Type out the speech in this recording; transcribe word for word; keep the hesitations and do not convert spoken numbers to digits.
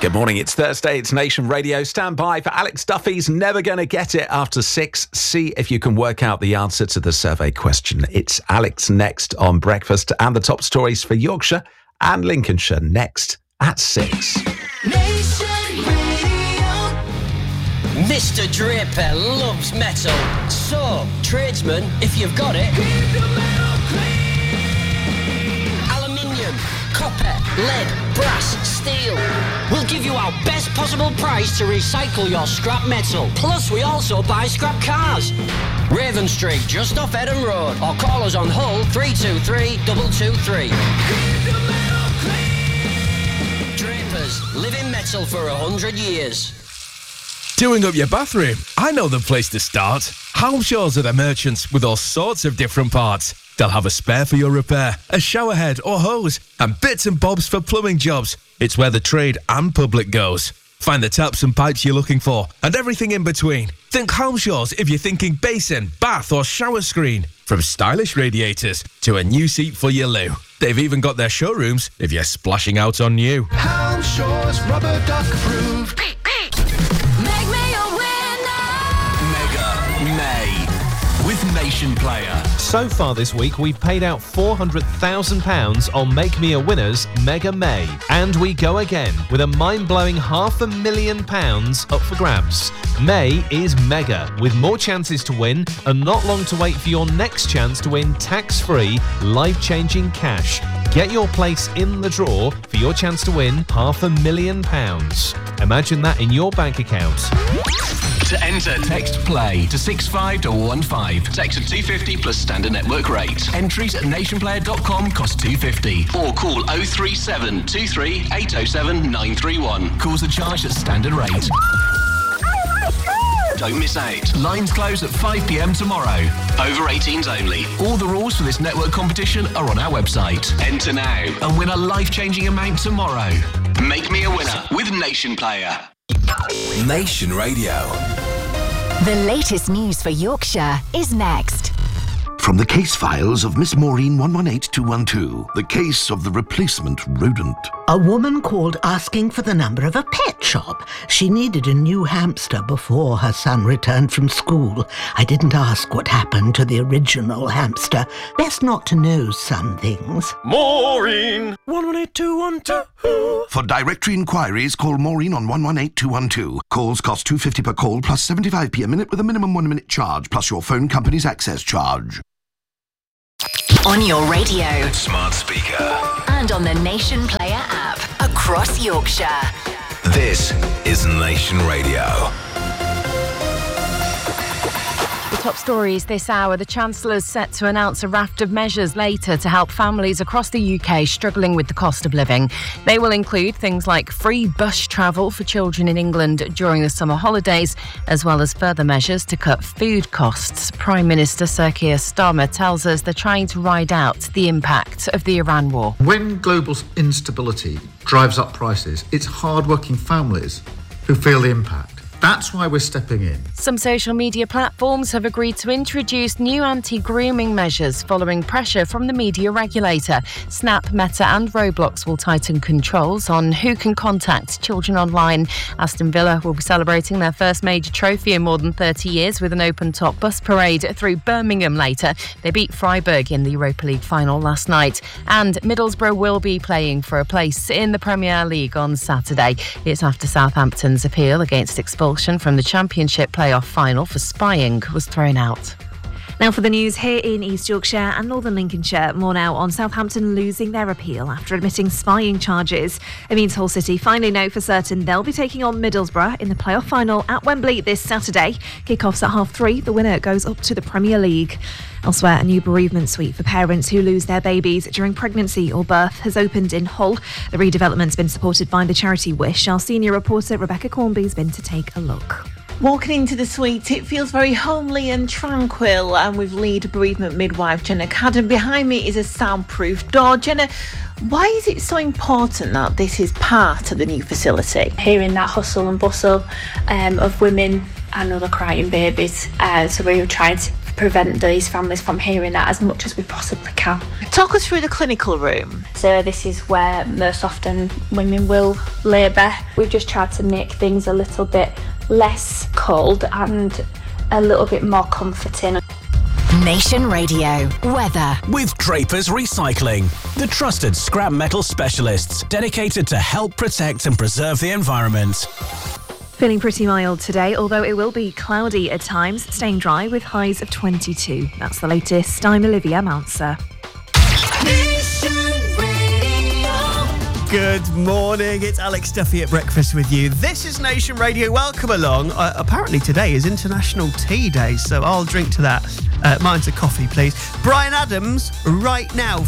Good morning, it's Thursday, it's Nation Radio. Stand by for Alex Duffy's Never Gonna Get It after six. See if you can work out the answer to the survey question. It's Alex next on Breakfast, and the top stories for Yorkshire and Lincolnshire next at six. Nation Radio. Mister Draper loves metal. So, tradesman, if you've got it, keep the metal clean. Aluminium, copper, lead, brass, steel. We'll give you our best possible price to recycle your scrap metal. Plus, we also buy scrap cars. Raven Street, just off Eden Road. Or call us on Hull three two three, two two three. Keep the metal clean. Drapers, living metal for a hundred years. Doing up your bathroom? I know the place to start. Halmshaws are the merchants with all sorts of different parts. They'll have a spare for your repair, a shower head or hose, and bits and bobs for plumbing jobs. It's where the trade and public goes. Find the taps and pipes you're looking for, and everything in between. Think Halmshaws if you're thinking basin, bath or shower screen. From stylish radiators to a new seat for your loo. They've even got their showrooms if you're splashing out on new. Halmshaws rubber duck approved. Make me a winner. Mega May with Nation Player. So far this week, we've paid out four hundred thousand pounds on Make Me a Winner's Mega May. And we go again with a mind-blowing half a million pounds up for grabs. May is mega, with more chances to win and not long to wait for your next chance to win tax-free, life-changing cash. Get your place in the draw for your chance to win half a million pounds. Imagine that in your bank account. To enter, text PLAY to six five one one five. Text at two fifty plus standard network rate. Entries at nationplayer dot com cost two fifty. Or call oh three seven two three eight oh seven nine three one. Calls are charged at standard rate. Don't miss out. Lines close at five p.m. tomorrow. Over eighteens only. All the rules for this network competition are on our website. Enter now and win a life-changing amount tomorrow. Make me a winner with Nation Player. Nation Radio. The latest news for Yorkshire is next. From the case files of Miss Maureen one one eight two one two, the case of the replacement rodent. A woman called asking for the number of a pet shop. She needed a new hamster before her son returned from school. I didn't ask what happened to the original hamster. Best not to know some things. Maureen one one eight two one two. For directory inquiries, call Maureen on one one eight two one two. Calls cost two fifty per call plus seventy-five p a minute with a minimum one minute charge plus your phone company's access charge. On your radio. Smart speaker. And on the Nation Player app. Across Yorkshire. This is Nation Radio. The top stories this hour. The Chancellor's set to announce a raft of measures later to help families across the U K struggling with the cost of living. They will include things like free bus travel for children in England during the summer holidays, as well as further measures to cut food costs. Prime Minister Sir Keir Starmer tells us they're trying to ride out the impact of the Iran war. When global instability drives up prices, it's hard-working families who feel the impact. That's why we're stepping in. Some social media platforms have agreed to introduce new anti-grooming measures following pressure from the media regulator. Snap, Meta and Roblox will tighten controls on who can contact children online. Aston Villa will be celebrating their first major trophy in more than thirty years with an open-top bus parade through Birmingham later. They beat Freiburg in the Europa League final last night. And Middlesbrough will be playing for a place in the Premier League on Saturday. It's after Southampton's appeal against expulsion from the Championship playoff final for spying was thrown out. Now for the news here in East Yorkshire and Northern Lincolnshire. More now on Southampton losing their appeal after admitting spying charges. It means Hull City finally know for certain they'll be taking on Middlesbrough in the playoff final at Wembley this Saturday. Kick-off's at half three. The winner goes up to the Premier League. Elsewhere, a new bereavement suite for parents who lose their babies during pregnancy or birth has opened in Hull. The redevelopment's been supported by the charity Wish. Our senior reporter Rebecca Cornby's been to take a look. Walking into the suite, it feels very homely and tranquil, and with lead bereavement midwife Jenna Cadden behind me is a soundproof door. Jenna, why is it so important that this is part of the new facility? Hearing that hustle and bustle um, of women and other crying babies, uh, so we were trying to prevent these families from hearing that as much as we possibly can. Talk us through the clinical room. So this is where most often women will labour. We've just tried to make things a little bit less cold and a little bit more comforting. Nation Radio weather with Drapers Recycling, the trusted scrap metal specialists dedicated to help protect and preserve the environment. Feeling pretty mild today, although it will be cloudy at times, staying dry with highs of twenty-two. That's the latest. I'm Olivia Mounser. Good morning, it's Alex Duffy at breakfast with you. This is Nation Radio. Welcome along. Uh, apparently today is International Tea Day, so I'll drink to that. Uh, mine's a coffee, please. Brian Adams, right now.